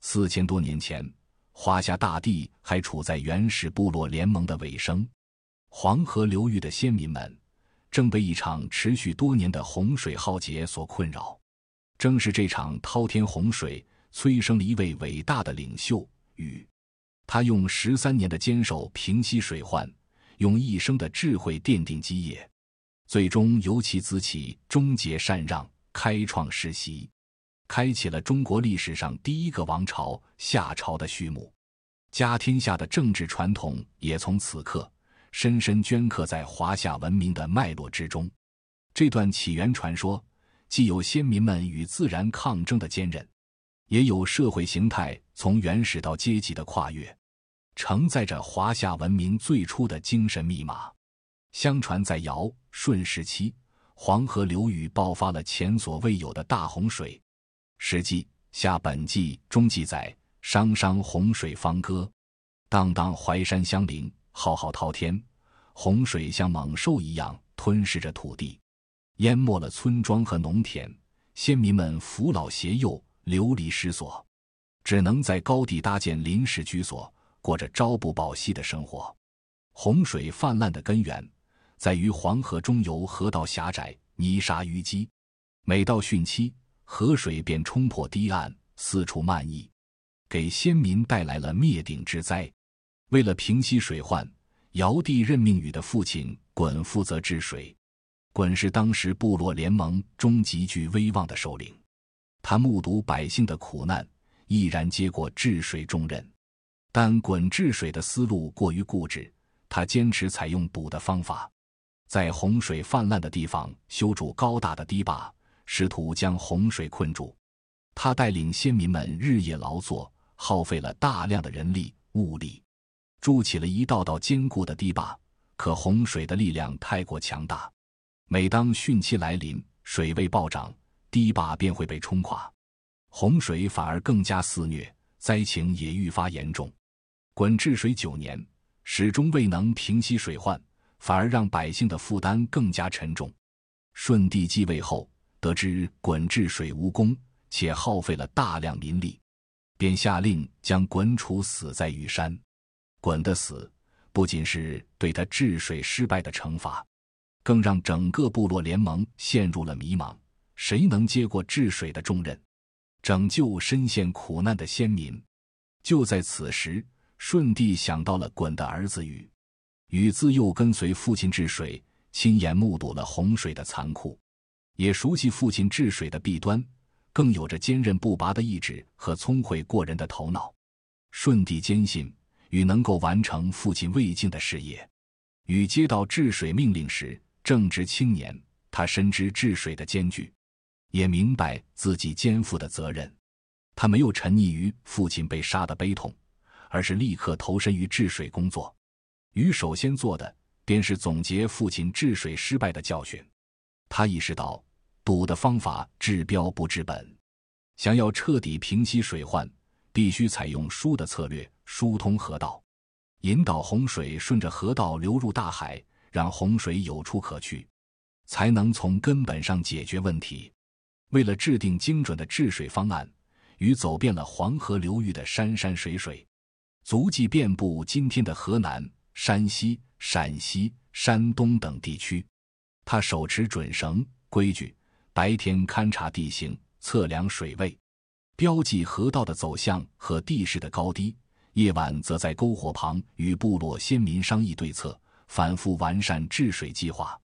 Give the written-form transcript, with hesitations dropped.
4000多年前，华夏大地还处在原始部落联盟的尾声，黄河流域的先民们正被一场持续多年的洪水浩劫所困扰。正是这场滔天洪水催生了一位伟大的领袖禹，他用13年的坚守平息水患，用一生的智慧奠定基业，最终由其子起终结禅让，开创世袭，开启了中国历史上第一个王朝夏朝的序幕。家天下的政治传统也从此刻深深镌刻在华夏文明的脉络之中。这段起源传说既有先民们与自然抗争的坚韧，也有社会形态从原始到阶级的跨越，承载着华夏文明最初的精神密码。相传在尧舜时期，黄河流域爆发了前所未有的大洪水。史记下本纪中记载，商商洪水方歌，荡荡淮山相邻，浩浩滔天，洪水像猛兽一样吞噬着土地，淹没了村庄和农田，先民们扶老携幼，流离失所，只能在高地搭建临时居所，过着朝不保夕的生活。洪水泛滥的根源在于黄河中游河道狭窄，泥沙淤积，每到汛期，河水便冲破堤岸，四处漫溢，给先民带来了灭顶之灾。为了平息水患，尧帝任命禹的父亲鲧负责治水。鲧是当时部落联盟中极具威望的首领，他目睹百姓的苦难，毅然接过治水重任。但鲧治水的思路过于固执，他坚持采用堵的方法，在洪水泛滥的地方修筑高大的堤坝，试图将洪水困住。他带领先民们日夜劳作，耗费了大量的人力物力，筑起了一道道坚固的堤坝。可洪水的力量太过强大，每当汛期来临，水位暴涨，堤坝便会被冲垮，洪水反而更加肆虐，灾情也愈发严重。鲧治水9年，始终未能平息水患，反而让百姓的负担更加沉重。舜帝继位后，得知鲧治水无功，且耗费了大量民力，便下令将鲧处死在禹山。鲧的死不仅是对他治水失败的惩罚，更让整个部落联盟陷入了迷茫，谁能接过治水的重任，拯救深陷苦难的先民？就在此时，舜帝想到了鲧的儿子禹。禹自幼跟随父亲治水，亲眼目睹了洪水的残酷，也熟悉父亲治水的弊端，更有着坚韧不拔的意志和聪慧过人的头脑。舜帝坚信禹能够完成父亲未尽的事业。禹接到治水命令时正值青年，他深知治水的艰巨，也明白自己肩负的责任。他没有沉溺于父亲被杀的悲痛，而是立刻投身于治水工作。禹首先做的便是总结父亲治水失败的教训。他意识到堵的方法治标不治本，想要彻底平息水患，必须采用疏的策略，疏通河道，引导洪水顺着河道流入大海，让洪水有处可去，才能从根本上解决问题。为了制定精准的治水方案，禹走遍了黄河流域的山山水水，足迹遍布今天的河南、山西、陕西、山东等地区。他手持准绳规矩，白天勘察地形，测量水位，标记河道的走向和地势的高低，夜晚则在篝火旁与部落先民商议对策，反复完善治水计划。